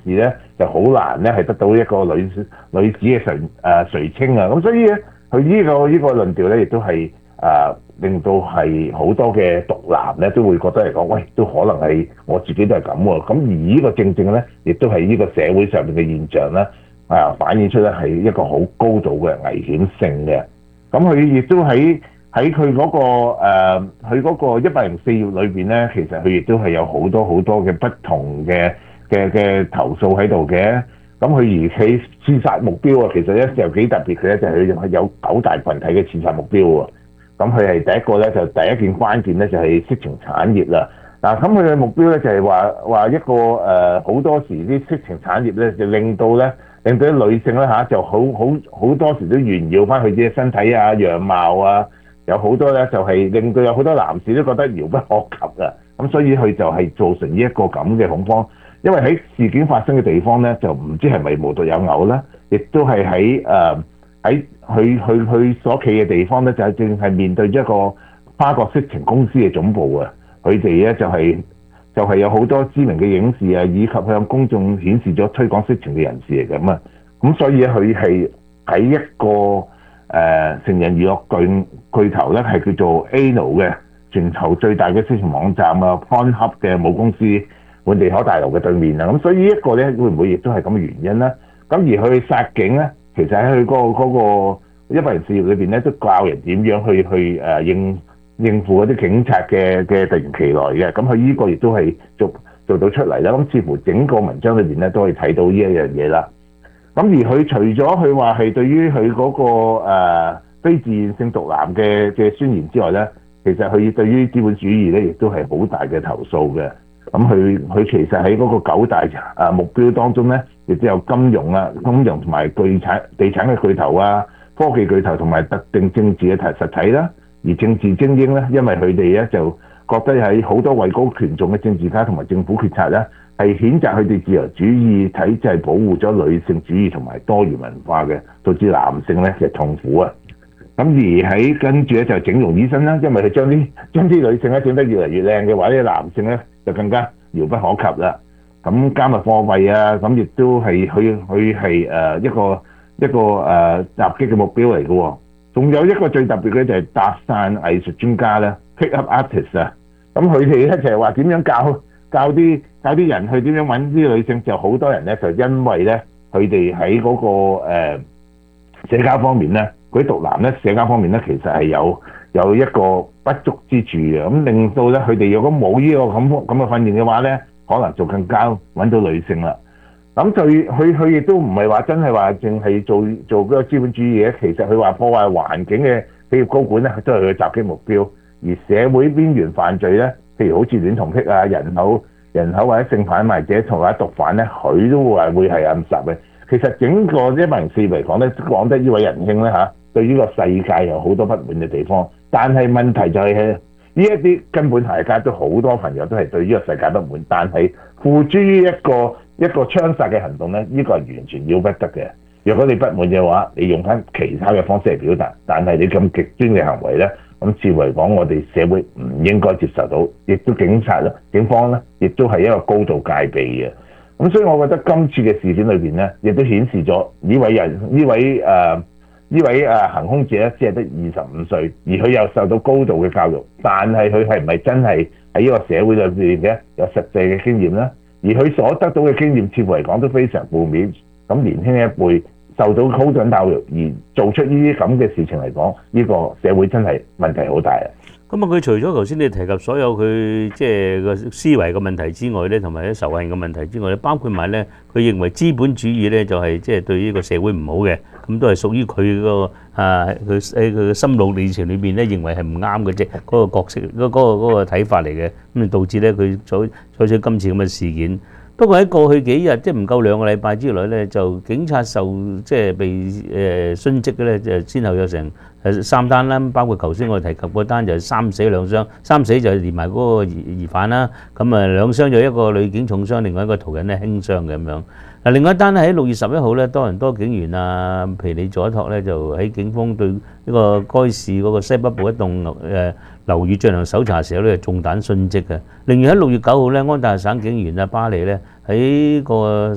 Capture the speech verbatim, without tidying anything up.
士咧就好難咧係得到一個女女子嘅垂誒垂青啊。咁所以咧，佢呢個呢個論調咧，亦都係誒令到係好多嘅毒男咧都會覺得嚟講，喂，都可能係我自己都係咁喎。咁而呢個正正咧，亦都係呢個社會上面嘅現象咧，啊反映出咧係一個好高度嘅危險性嘅。咁佢亦都喺喺佢嗰個誒佢嗰個一百零四頁裏邊咧，其實佢亦都係有好多好多嘅不同嘅嘅嘅投訴喺度嘅。咁佢而佢刺殺目標啊，其實咧就幾特別嘅咧，就係佢有九大群體嘅刺殺目標喎。咁佢係第一個咧，就第一件關鍵咧就係色情產業啦。嗱，咁佢嘅目標咧就係話話一個誒好、呃、多時啲色情產業咧就令到咧令到啲女性咧嚇就好好好多時都炫耀翻佢自己身體啊樣貌啊，有好多咧就係令到有好多男士都覺得遙不可及啊。咁所以佢就係造成呢一個咁嘅恐慌，因為喺事件發生嘅地方咧就唔知係咪無獨有偶啦，亦都係喺誒。喺佢佢佢所企嘅地方咧，就係正係面對一個跨國色情公司嘅總部啊！佢哋咧就係、是、就係、是、有好多知名嘅影視啊，以及向公眾顯示咗推廣色情嘅人士嚟咁啊！咁所以咧，佢係喺一個誒、呃、成人娛樂巨巨頭咧，係叫做 Anal 嘅全球最大嘅色情網站啊 Pornhub 嘅母公司本地可大樓嘅對面啊！咁所以呢一個咧，會唔會亦都係咁嘅原因咧？咁而佢殺警咧？其實喺佢嗰個嗰個一百零四頁裏邊咧，都教人點樣去去誒應應付嗰啲警察嘅嘅突然其來嘅。咁佢呢個亦都係做做到出嚟啦。咁似乎整個文章裏邊咧都可以睇到呢一樣嘢啦。咁而佢除咗佢話係對於佢嗰個誒非自願性毒男嘅嘅宣言之外咧，其實佢對於資本主義咧亦都係好大嘅投訴嘅。咁佢佢其實喺嗰個九大誒目標當中咧，亦都有金融啊、金融同埋巨產地產嘅巨頭啊、科技巨頭同埋特定政治嘅實體啦。而政治精英咧，因為佢哋咧就覺得喺好多位高權重嘅政治家同埋政府決策咧，係譴責佢哋自由主義體制保護咗女性主義同埋多元文化嘅，導致男性咧嘅痛苦啊。咁而喺跟住咧就整容醫生啦，因為佢將啲將啲女性咧整得越嚟越靚嘅話，啲男性咧就更加遙不可及啦。咁加密貨幣啊，咁亦都係佢佢係誒一個一個誒、呃、襲擊嘅目標嚟嘅喎。仲有一個最特別嘅就係搭訕藝術專家咧 ，pick up artist 啊。咁佢哋咧就係話點樣教教啲教啲人去點樣揾啲女性，就好多人咧就因為咧佢哋喺嗰個、呃、社交方面咧。嗰啲毒男咧，社交方面咧，其實係有有一個不足之處嘅，咁令到咧佢哋如果冇呢個咁咁嘅訓練嘅話咧，可能就更加揾到女性啦。咁佢佢佢亦都唔係話真係話淨係做做嗰個資本主義嘅，其實佢話破壞環境嘅企業高管咧，都係佢嘅襲擊目標。而社會邊緣犯罪咧，譬如好似戀童癖啊、人口人口或者性販賣者同埋毒販咧，佢都會係會係暗殺嘅。其實整個一百零四嚟講咧，講得呢位仁兄咧嚇，對呢個世界有好多不滿嘅地方。但係問題就係呢一啲根本大家都好多朋友都係對呢個世界不滿，但係付諸於一個一個槍殺嘅行動咧，呢、這個係完全要不得嘅。如果你不滿嘅話，你用翻其他嘅方式嚟表達，但係你咁極端嘅行為咧，咁似乎嚟講，我哋社會唔應該接受到，亦都警察啦、警方咧，亦都係一個高度戒備嘅。咁所以，我覺得今次嘅事件裏邊咧，亦都顯示咗呢位人、呢位誒、呢、呃、位誒行兇者咧，只係得二十五歲，而佢又受到高度嘅教育，但係佢係唔係真係喺呢個社會裏邊嘅有實際嘅經驗咧？而佢所得到嘅經驗，似乎嚟講都非常負面。咁年輕一輩受到高等教育而做出呢啲咁嘅事情嚟講，呢、這個社會真係問題好大啊！ 咁啊，佢除咗頭先你提及所有佢即係個思維嘅問題之外咧，同埋啲仇恨嘅問題之外咧，包括埋咧，佢認為資本主義咧就係即係對呢個社會唔好嘅，咁都係屬於佢個啊佢喺佢嘅心路歷程裏邊咧，認為係唔啱嘅啫，嗰個角色嗰嗰個嗰個睇法嚟嘅，咁啊導致咧佢採採取今次咁嘅事件。不過喺過去幾日，即係唔夠兩個禮拜之內咧，就警察受即係被誒殉職嘅咧，就先後有成誒三單啦，包括頭先我提及嗰單就係三死兩傷，三死就係連埋嗰個疑疑犯啦，咁啊兩傷就一個女警重傷，另外一個途人咧輕傷嘅咁樣。嗱，另外一單咧喺六月十一號咧，多倫多警員啊皮里佐托咧就喺警方對呢個該市嗰個西北部一棟誒樓宇進行搜查時候咧，中彈殉職嘅。另外喺六月九號咧，安大略省警員啊巴里咧喺個